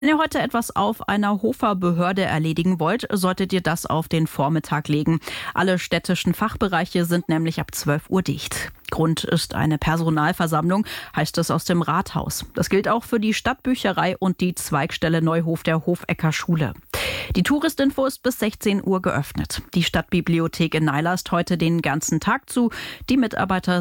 Wenn ihr heute etwas auf einer Hofer-Behörde erledigen wollt, solltet ihr das auf den Vormittag legen. Alle städtischen Fachbereiche sind nämlich ab 12 Uhr dicht. Grund ist eine Personalversammlung, heißt es aus dem Rathaus. Das gilt auch für die Stadtbücherei und die Zweigstelle Neuhof der Hofecker Schule. Die Touristinfo ist bis 16 Uhr geöffnet. Die Stadtbibliothek in Naila ist heute den ganzen Tag zu. Die Mitarbeiter